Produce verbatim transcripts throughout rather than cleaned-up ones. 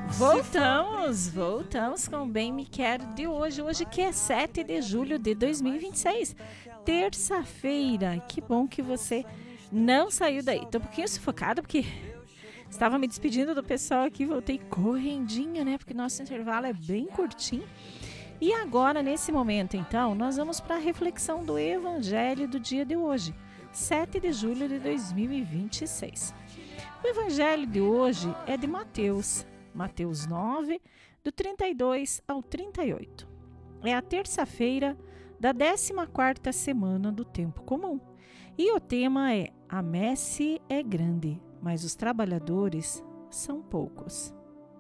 Voltamos, voltamos com o Bem Me Quero de hoje, hoje que é sete de julho de dois mil e vinte e seis, terça-feira. Que bom que você não saiu daí. Tô um pouquinho sufocada porque estava me despedindo do pessoal aqui, voltei correndinho, né? Porque nosso intervalo é bem curtinho. E agora, nesse momento, então, nós vamos para a reflexão do Evangelho do dia de hoje, sete de julho de dois mil e vinte e seis. O Evangelho de hoje é de Mateus, Mateus nove, do trinta e dois ao trinta e oito. É a terça-feira da décima quarta semana do tempo comum. E o tema é: a messe é grande, mas os trabalhadores são poucos.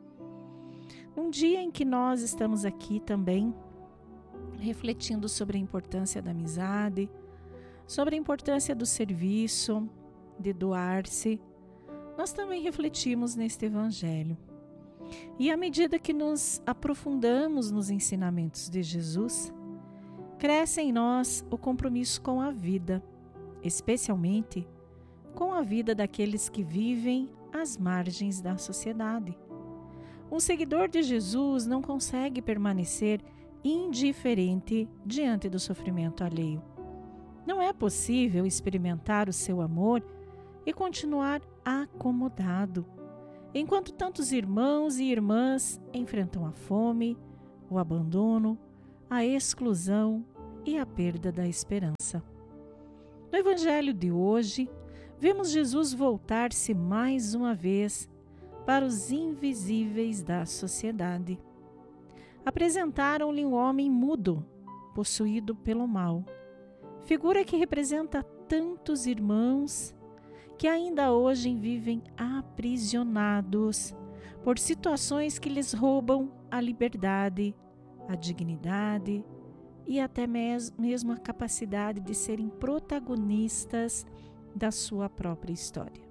Um dia em que nós estamos aqui também refletindo sobre a importância da amizade, sobre a importância do serviço, de doar-se, nós também refletimos neste Evangelho. E à medida que nos aprofundamos nos ensinamentos de Jesus, cresce em nós o compromisso com a vida, especialmente com a vida daqueles que vivem às margens da sociedade. Um seguidor de Jesus não consegue permanecer indiferente diante do sofrimento alheio. Não é possível experimentar o seu amor e continuar acomodado, enquanto tantos irmãos e irmãs enfrentam a fome, o abandono, a exclusão e a perda da esperança. No Evangelho de hoje, vemos Jesus voltar-se mais uma vez para os invisíveis da sociedade. Apresentaram-lhe um homem mudo, possuído pelo mal, figura que representa tantos irmãos que ainda hoje vivem aprisionados por situações que lhes roubam a liberdade, a dignidade e até mesmo a capacidade de serem protagonistas da sua própria história.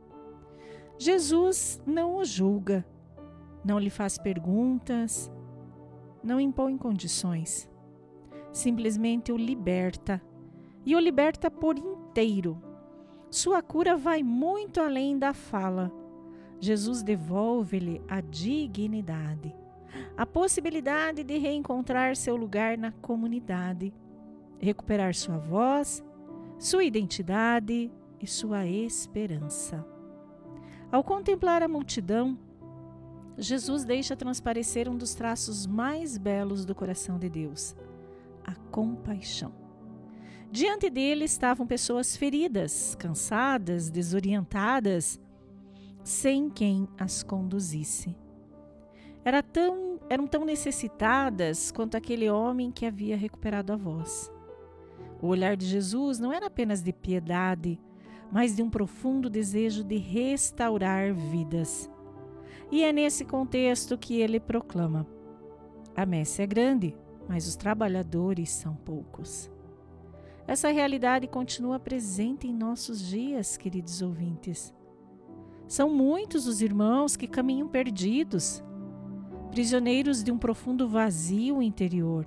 Jesus não o julga, não lhe faz perguntas, não impõe condições. Simplesmente o liberta, e o liberta por inteiro. Sua cura vai muito além da fala. Jesus devolve-lhe a dignidade, a possibilidade de reencontrar seu lugar na comunidade, recuperar sua voz, sua identidade e sua esperança. Ao contemplar a multidão, Jesus deixa transparecer um dos traços mais belos do coração de Deus: a compaixão. Diante dele estavam pessoas feridas, cansadas, desorientadas, sem quem as conduzisse. Era tão, eram tão necessitadas quanto aquele homem que havia recuperado a voz. O olhar de Jesus não era apenas de piedade, mas de um profundo desejo de restaurar vidas. E é nesse contexto que ele proclama: a messe é grande, mas os trabalhadores são poucos. Essa realidade continua presente em nossos dias, queridos ouvintes. São muitos os irmãos que caminham perdidos, prisioneiros de um profundo vazio interior,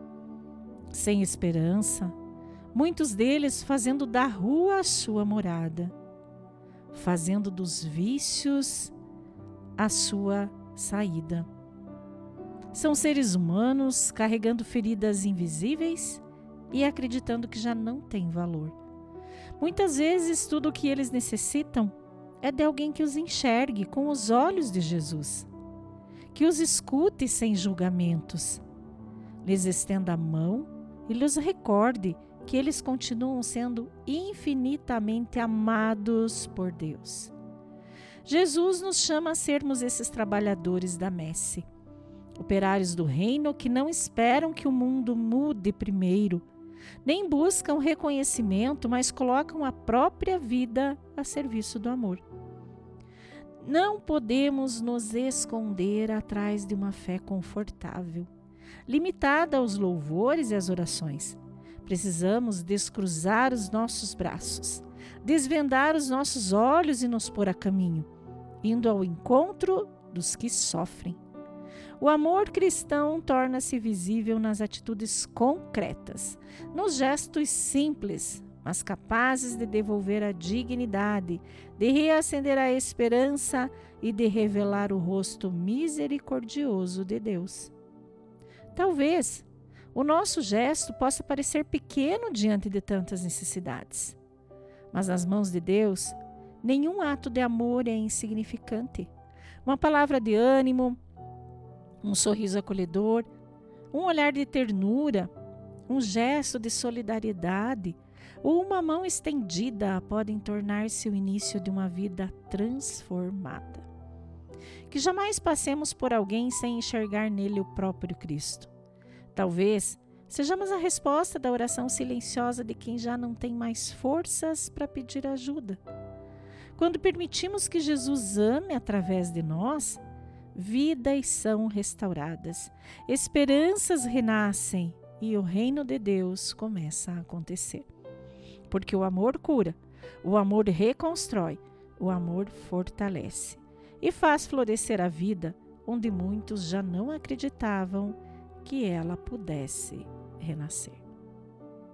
sem esperança, muitos deles fazendo da rua a sua morada, fazendo dos vícios a sua saída. São seres humanos carregando feridas invisíveis e acreditando que já não tem valor. Muitas vezes tudo o que eles necessitam é de alguém que os enxergue com os olhos de Jesus, que os escute sem julgamentos, lhes estenda a mão e lhes recorde que eles continuam sendo infinitamente amados por Deus. Jesus nos chama a sermos esses trabalhadores da messe, operários do reino que não esperam que o mundo mude primeiro, nem buscam reconhecimento, mas colocam a própria vida a serviço do amor. Não podemos nos esconder atrás de uma fé confortável, limitada aos louvores e às orações. Precisamos descruzar os nossos braços, desvendar os nossos olhos e nos pôr a caminho, indo ao encontro dos que sofrem. O amor cristão torna-se visível nas atitudes concretas, nos gestos simples, mas capazes de devolver a dignidade, de reacender a esperança e de revelar o rosto misericordioso de Deus. Talvez o nosso gesto possa parecer pequeno diante de tantas necessidades, mas nas mãos de Deus, nenhum ato de amor é insignificante. Uma palavra de ânimo, um sorriso acolhedor, um olhar de ternura, um gesto de solidariedade ou uma mão estendida podem tornar-se o início de uma vida transformada. Que jamais passemos por alguém sem enxergar nele o próprio Cristo. Talvez sejamos a resposta da oração silenciosa de quem já não tem mais forças para pedir ajuda. Quando permitimos que Jesus ame através de nós, vidas são restauradas, esperanças renascem e o reino de Deus começa a acontecer. Porque o amor cura, o amor reconstrói, o amor fortalece e faz florescer a vida onde muitos já não acreditavam que ela pudesse renascer.